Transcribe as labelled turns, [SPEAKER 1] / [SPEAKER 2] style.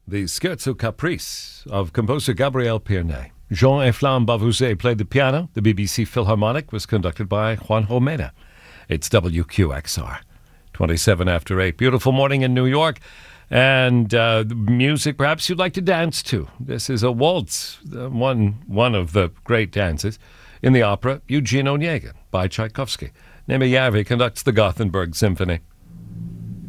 [SPEAKER 1] the Scherzo Caprice of composer Gabriel Pierné. Jean-Efflam Bavouzet played the piano. The BBC Philharmonic was conducted by Juan Jomena. It's WQXR. 27 after 8. Beautiful morning in New York. And music perhaps you'd like to dance to. This is a waltz, one of the great dances in the opera Eugene Onegin by Tchaikovsky. Nemi Järvi conducts the Gothenburg Symphony.